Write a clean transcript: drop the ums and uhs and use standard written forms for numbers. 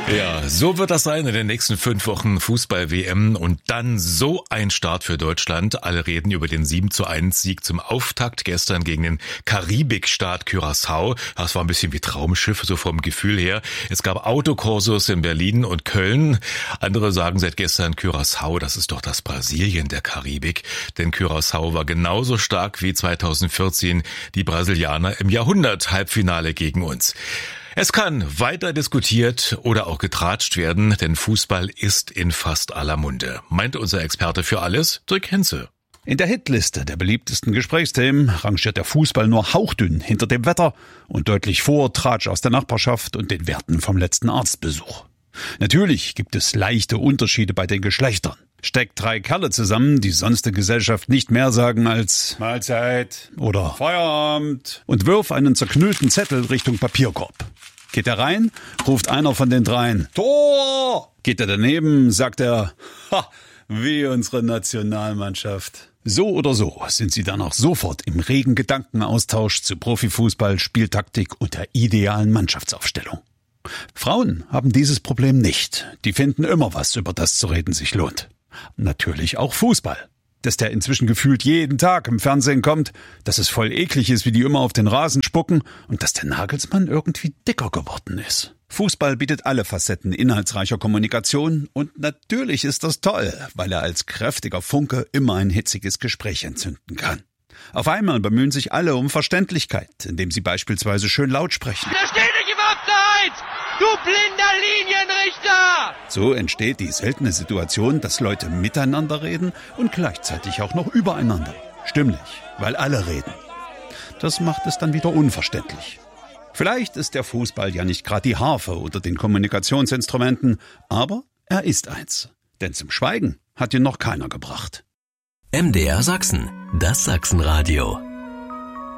Ja, so wird das sein in den nächsten 5 Wochen Fußball-WM und dann so ein Start für Deutschland. Alle reden über den 7:1 Sieg zum Auftakt gestern gegen den Karibikstaat Curaçao. Das war ein bisschen wie Traumschiff, so vom Gefühl her. Es gab Autokursus in Berlin und Köln. Andere sagen seit gestern Curaçao, das ist doch das Brasilien der Karibik. Denn Curaçao war genauso stark wie 2014 die Brasilianer im Jahrhundert-Halbfinale gegen uns. Es kann weiter diskutiert oder auch getratscht werden, denn Fußball ist in fast aller Munde, meint unser Experte für alles, Dirk Henze. In der Hitliste der beliebtesten Gesprächsthemen rangiert der Fußball nur hauchdünn hinter dem Wetter und deutlich vor Tratsch aus der Nachbarschaft und den Werten vom letzten Arztbesuch. Natürlich gibt es leichte Unterschiede bei den Geschlechtern. Steck 3 Kerle zusammen, die sonst der Gesellschaft nicht mehr sagen als Mahlzeit oder Feierabend und wirf einen zerknüllten Zettel Richtung Papierkorb. Geht er rein, ruft einer von den dreien Tor! Geht er daneben, sagt er wie unsere Nationalmannschaft. So oder so sind sie dann auch sofort im regen Gedankenaustausch zu Profifußball, Spieltaktik und der idealen Mannschaftsaufstellung. Frauen haben dieses Problem nicht. Die finden immer was, über das zu reden sich lohnt. Natürlich auch Fußball. Dass der inzwischen gefühlt jeden Tag im Fernsehen kommt, dass es voll eklig ist, wie die immer auf den Rasen spucken und dass der Nagelsmann irgendwie dicker geworden ist. Fußball bietet alle Facetten inhaltsreicher Kommunikation und natürlich ist das toll, weil er als kräftiger Funke immer ein hitziges Gespräch entzünden kann. Auf einmal bemühen sich alle um Verständlichkeit, indem sie beispielsweise schön laut sprechen. Der steht nicht im Abseits! Du blinder Linienrichter! So entsteht die seltene Situation, dass Leute miteinander reden und gleichzeitig auch noch übereinander. Stimmlich, weil alle reden. Das macht es dann wieder unverständlich. Vielleicht ist der Fußball ja nicht gerade die Harfe unter den Kommunikationsinstrumenten, aber er ist eins. Denn zum Schweigen hat ihn noch keiner gebracht. MDR Sachsen, das Sachsenradio.